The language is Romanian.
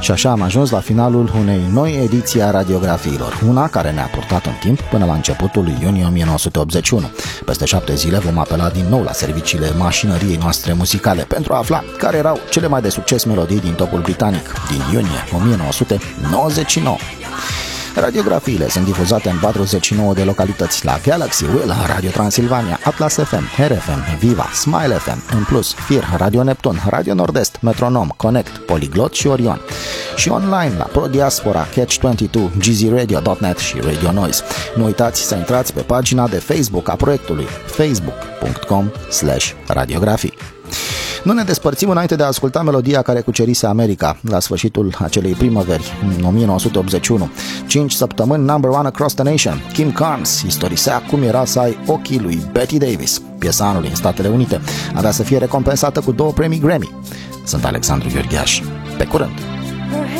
Și așa am ajuns la finalul unei noi ediții a radiografiilor, una care ne-a purtat în timp până la începutul lui iunie 1981. Peste 7 zile vom apela din nou la serviciile mașinăriei noastre muzicale pentru a afla care erau cele mai de succes melodii din topul britanic din iunie 1999. Radiografiile sunt difuzate în 49 de localități la Galaxy, Will, Radio Transilvania, Atlas FM, RFM, Viva, Smile FM, în plus, Fir, Radio Neptun, Radio Nord-Est, Metronom, Connect, Polyglot și Orion. Și online la Pro Diaspora, Catch22, gzradio.net și Radio Noise. Nu uitați să intrați pe pagina de Facebook a proiectului, facebook.com/radiografii. Nu ne despărțim înainte de a asculta melodia care cucerise America la sfârșitul acelei primăveri, în 1981. 5 săptămâni number one across the nation. Kim Carnes istorisea cum era să ai ochii lui Betty Davis. Piesa anului în Statele Unite avea să fie recompensată cu 2 premii Grammy. Sunt Alexandru Gheorgheaș. Pe curând!